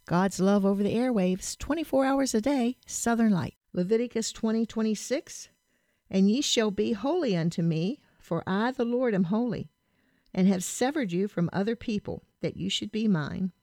God's love over the airwaves, 24 hours a day, Southern Light. Leviticus 20:26, and ye shall be holy unto me, for I, the Lord, am holy, and have severed you from other people, that you should be mine.